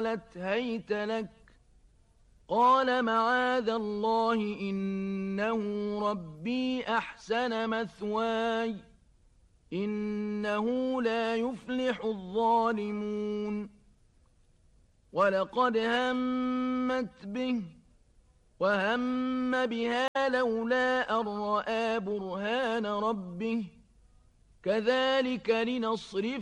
قالت هيت لك قال معاذ الله إنه ربي أحسن مثواي إنه لا يفلح الظالمون ولقد همت به وهم بها لولا أن رأى برهان ربه كذلك لنصرف